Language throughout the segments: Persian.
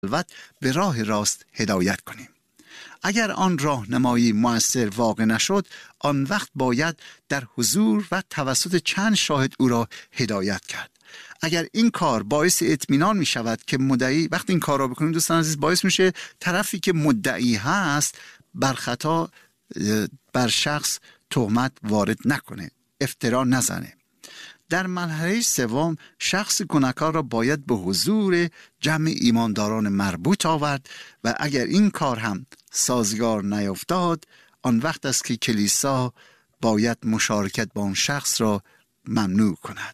خلوت به راه راست هدایت کنیم. اگر آن راهنمایی مؤثر واقع نشد، آن وقت باید در حضور و توسط چند شاهد او را هدایت کرد. اگر این کار باعث اطمینان می شود که مدعی، وقتی این کار را بکنیم دوستان عزیز، باعث میشه طرفی که مدعی هست بر خطا بر شخص تهمت وارد نکنه، افترا نزنه. در مرحله سوم شخص گناهکار را باید به حضور جمع ایمانداران مربوط آورد و اگر این کار هم سازگار نیفتاد، آن وقت است که کلیسا باید مشارکت با آن شخص را ممنوع کند.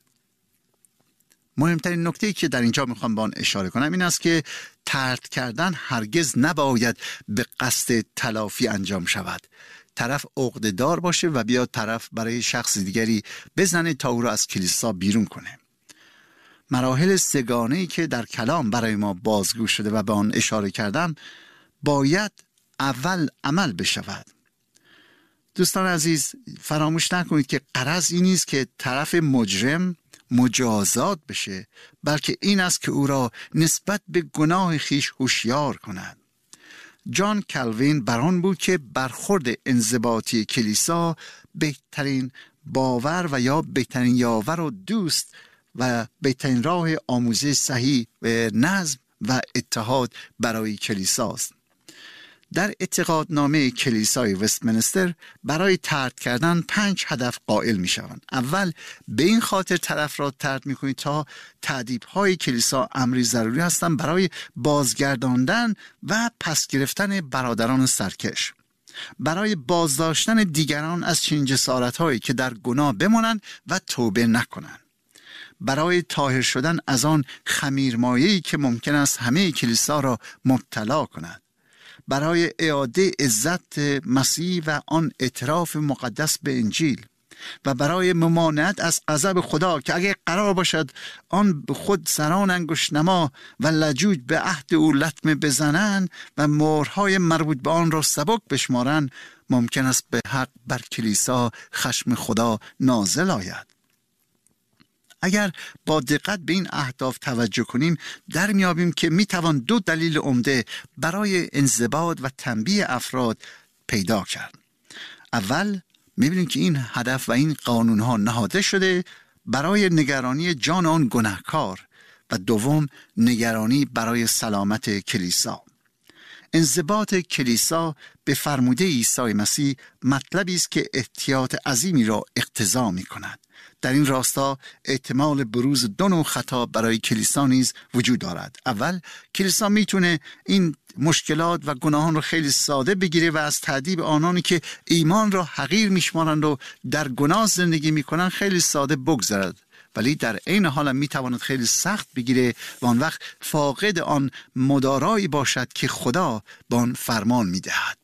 مهمترین نکته‌ای که در اینجا میخوام با آن اشاره کنم این است که طرد کردن هرگز نباید به قصد تلافی انجام شود. طرف عقده‌دار باشه و بیاد طرف برای شخص دیگری بزنه تا او را از کلیسا بیرون کنه. مراحل سگانه‌ای که در کلام برای ما بازگو شده و به آن اشاره کردم باید اول عمل بشود. دوستان عزیز، فراموش نکنید که غرض این نیست که طرف مجرم مجازات بشه، بلکه این است که او را نسبت به گناه خیش هوشیار کند. جان کلوین بران بود که برخورد انضباطی کلیسا بهترین باور و یا بهترین یاور و دوست و بهترین راه آموزش صحیح و نظم و اتحاد برای کلیساست. در اعتقادنامه کلیسای وستمنستر برای طرد کردن 5 هدف قائل می شوند. اول، به این خاطر طرف را طرد می کنید تا تأدیب‌های کلیسا امری ضروری هستند برای بازگرداندن و پس گرفتن برادران سرکش، برای بازداشتن دیگران از چنین جسارت‌هایی که در گناه بمانند و توبه نکنند، برای طاهر شدن از آن خمیرمایه‌ای که ممکن است همه کلیسا را مبتلا کند، برای اعاده عزت مسیح و آن اعتراف مقدس به انجیل و برای ممانعت از غضب خدا که اگر قرار باشد آن به خود سران انگشت نما و لجوج به عهد او لطمه بزنند و مهرهای مربوط به آن را سبک بشمارند، ممکن است به حق بر کلیسا خشم خدا نازل آید. اگر با دقت به این اهداف توجه کنیم، در میابیم که میتوان 2 دلیل عمده برای انضباط و تنبیه افراد پیدا کرد. اول، میبینیم که این هدف و این قانونها نهاده شده برای نگرانی جان آن گناهکار و دوم، نگرانی برای سلامت کلیسا. انضباط کلیسا به فرموده عیسی مسیح مطلبی است که احتیاط عظیمی را اقتضا می‌کند. در این راستا احتمال بروز 2 نوع خطا برای کلیسا نیز وجود دارد. اول، کلیسا میتونه این مشکلات و گناهان رو خیلی ساده بگیره و از تأدیب آنانی که ایمان را حقیر میشمارند و در گناه زندگی میکنن خیلی ساده بگذرد، ولی در عین حال میتواند خیلی سخت بگیره و آن وقت فاقد آن مدارایی باشد که خدا با آن فرمان میدهد.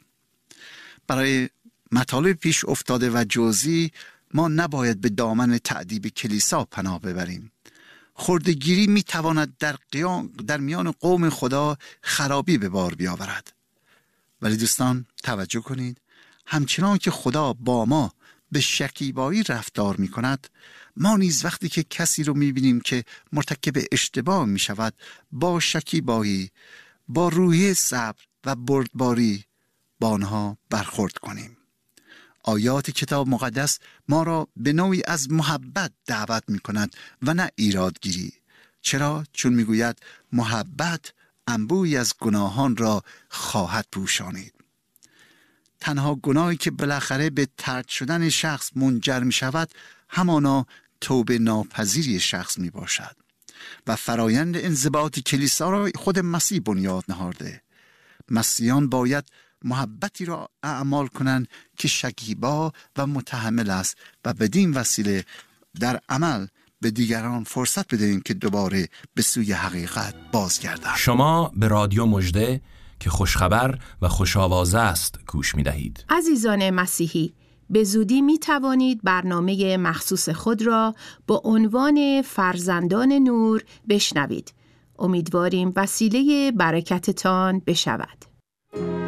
برای مطالب پیش افتاده و جزئی ما نباید به دامن تأدیب کلیسا پناه ببریم. خردگیری میتواند در میان قوم خدا خرابی به بار بیاورد. ولی دوستان توجه کنید، همچنان که خدا با ما به شکیبایی رفتار می کند، ما نیز وقتی که کسی رو می بینیم که مرتکب اشتباه می شود، با شکیبایی، با روحیه صبر و بردباری با آنها برخورد کنیم. آیات کتاب مقدس ما را به نوعی از محبت دعوت می کند و نه ایرادگیری. چرا؟ چون می گوید محبت انبوهی از گناهان را خواهد پوشانید. تنها گناهی که بالاخره به طرد شدن شخص منجر می شود همانا توبه ناپذیری شخص می باشد و فرایند انضباط کلیسا را خود مسیح بنیاد نهاده. مسیحیان باید محبتی را اعمال کنند که شکیبا و متحمل است و بدین وسیله در عمل به دیگران فرصت بدهیم که دوباره به سوی حقیقت بازگردند. شما به رادیو مژده که خوشخبر و خوش‌آوازه است گوش می‌دهید. عزیزان مسیحی، به زودی می‌توانید برنامه مخصوص خود را با عنوان فرزندان نور بشنوید. امیدواریم وسیله برکتتان بشود.